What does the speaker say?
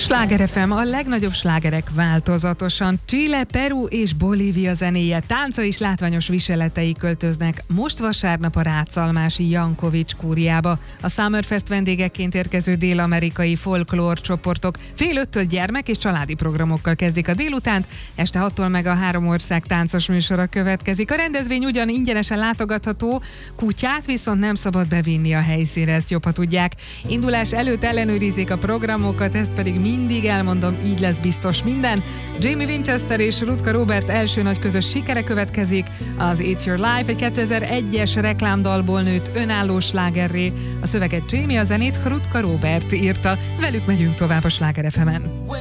Sláger FM, a legnagyobb slágerek változatosan. Chile, Peru és Bolívia zenéje, tánca és látványos viseletei költöznek most vasárnap a Rácalmási Jankovics kúriába. A Summerfest vendégeként érkező dél-amerikai folklór csoportok fél 5-től gyermek és családi programokkal kezdik a délutánt, este 6-tól meg a három ország táncos műsora következik. A rendezvény ugyan ingyenesen látogatható, kutyát viszont nem szabad bevinni a helyszínre, ezt jobb, ha tudják. Indulás előtt ellenőrizzék a programokat, ezt pedig mindig elmondom, így lesz biztos minden. Jamie Winchester és Rutka Robert első nagy közös sikere következik. Az It's Your Life egy 2001-es reklámdalból nőtt önálló slágerré. A szöveget Jamie, a zenét Rutka Robert írta. Velük megyünk tovább a Sláger FM-en.